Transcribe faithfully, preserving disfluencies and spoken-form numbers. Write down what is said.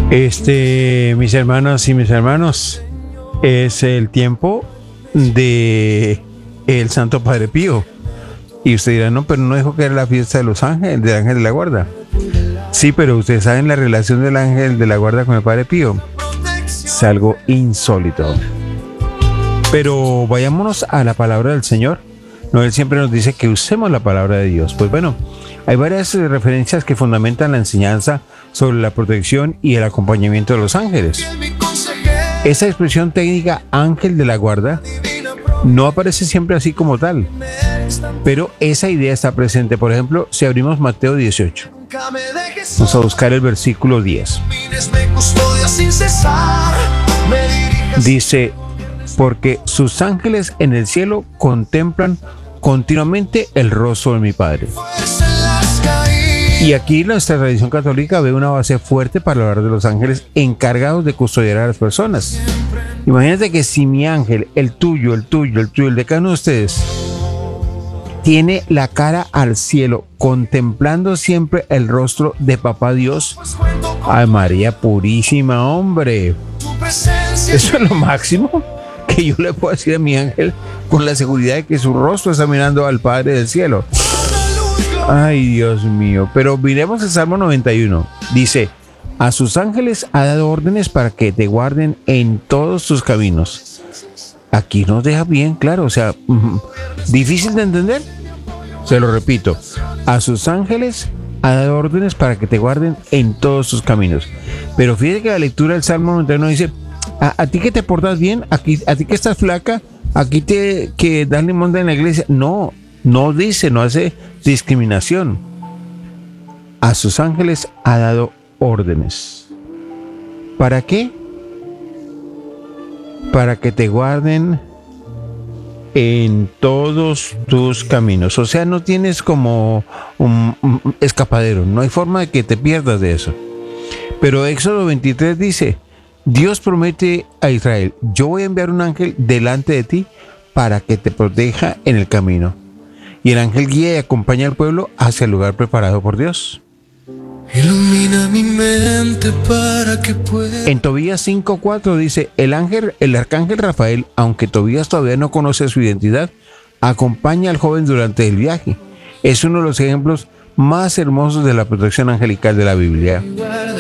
Este, mis hermanas y mis hermanos, es el tiempo de el Santo Padre Pío. Y usted dirá, no, pero no dijo que era la fiesta de los ángeles, del ángel de la guarda. Sí, pero ustedes saben la relación del ángel de la guarda con el Padre Pío. Es algo insólito. Pero vayámonos a la palabra del Señor. No, Él siempre nos dice que usemos la palabra de Dios. Pues bueno, hay varias referencias que fundamentan la enseñanza sobre la protección y el acompañamiento de los ángeles. Esa expresión técnica ángel de la guarda no aparece siempre así como tal, pero esa idea está presente. Por ejemplo, si abrimos Mateo dieciocho, vamos a buscar el versículo diez. Dice, porque sus ángeles en el cielo contemplan continuamente el rostro de mi Padre. Y aquí nuestra tradición católica ve una base fuerte para hablar de los ángeles encargados de custodiar a las personas. Imagínate que si mi ángel, el tuyo, el tuyo, el tuyo, el de cada uno de ustedes, tiene la cara al cielo, contemplando siempre el rostro de Papá Dios. ¡Ay, María Purísima, hombre! Eso es lo máximo que yo le puedo decir a mi ángel con la seguridad de que su rostro está mirando al Padre del cielo. Ay, Dios mío. Pero miremos el Salmo noventa y uno. Dice, a sus ángeles ha dado órdenes para que te guarden en todos tus caminos. Aquí nos deja bien claro, o sea, difícil de entender. Se lo repito, a sus ángeles ha dado órdenes para que te guarden en todos tus caminos. Pero fíjate que la lectura del Salmo noventa y uno dice, a, a ti que te portas bien, aquí, a ti que estás flaca, aquí te que das limón en la iglesia. No, no dice, no hace discriminación. A sus ángeles ha dado órdenes. ¿Para qué? Para que te guarden en todos tus caminos. O sea, no tienes como un, un escapadero. No hay forma de que te pierdas de eso. Pero Éxodo veintitrés dice, Dios promete a Israel, yo voy a enviar un ángel delante de ti para que te proteja en el camino. Y el ángel guía y acompaña al pueblo hacia el lugar preparado por Dios. Ilumina mi mente para que pueda. En Tobías cinco cuatro dice, el ángel, el arcángel Rafael, aunque Tobías todavía no conoce su identidad, acompaña al joven durante el viaje. Es uno de los ejemplos más hermosos de la protección angelical de la Biblia.